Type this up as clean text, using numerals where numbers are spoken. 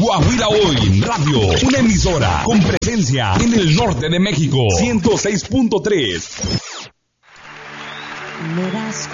Coahuila Hoy Radio, una emisora con presencia en el norte de México, 106.3.